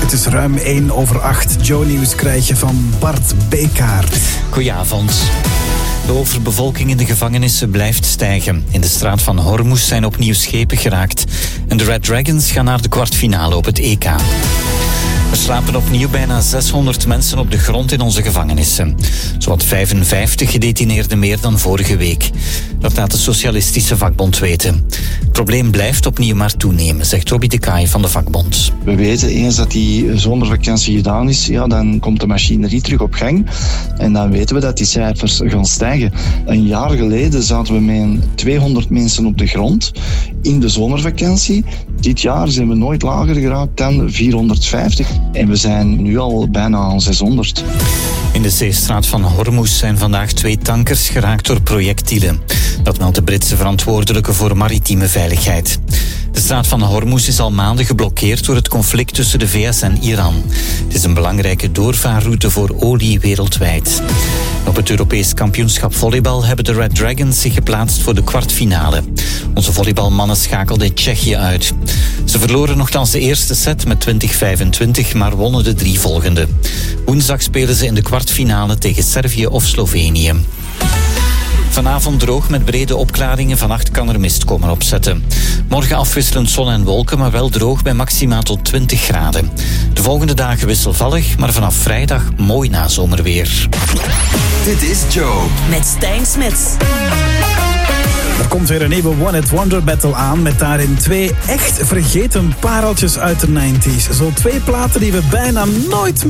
Het is ruim 1:08. Joe-nieuws krijg je van Bart Bekaert. Goedenavond. De overbevolking in de gevangenissen blijft stijgen. In de straat van Hormuz zijn opnieuw schepen geraakt. En de Red Dragons gaan naar de kwartfinale op het EK. Er slapen opnieuw bijna 600 mensen op de grond in onze gevangenissen. Zowat 55 gedetineerden meer dan vorige week. Dat laat de Socialistische Vakbond weten. Het probleem blijft opnieuw maar toenemen, zegt Robbie de Kaai van de vakbond. We weten eens dat die zomervakantie gedaan is, dan komt de machinerie terug op gang. En dan weten we dat die cijfers gaan stijgen. Een jaar geleden zaten we met 200 mensen op de grond in de zomervakantie. Dit jaar zijn we nooit lager geraakt dan 450. En we zijn nu al bijna aan 600. In de zeestraat van Hormuz zijn vandaag 2 tankers geraakt door projectielen. Dat meldt de Britse verantwoordelijke voor maritieme veiligheid. De straat van Hormuz is al maanden geblokkeerd door het conflict tussen de VS en Iran. Het is een belangrijke doorvaarroute voor olie wereldwijd. Op het Europees kampioenschap volleybal hebben de Red Dragons zich geplaatst voor de kwartfinale. Onze volleybalmannen schakelden Tsjechië uit. Ze verloren nogthans de eerste set met 20-25, maar wonnen de 3 volgende. Woensdag spelen ze in de kwartfinale tegen Servië of Slovenië. Vanavond droog met brede opklaringen. Vannacht kan er mist komen opzetten. Morgen afwisselend zon en wolken, maar wel droog bij maxima tot 20 graden. De volgende dagen wisselvallig, maar vanaf vrijdag mooi nazomerweer. Dit is Joe. Met Stijn Smits. Er komt weer een nieuwe One Hit Wonder Battle aan met daarin 2 echt vergeten pareltjes uit de 90s. Zo 2 platen die we bijna nooit